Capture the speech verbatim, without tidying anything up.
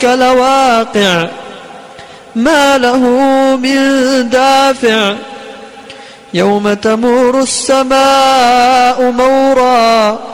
لواقع ما له من دافع يوم تمور السماء مورا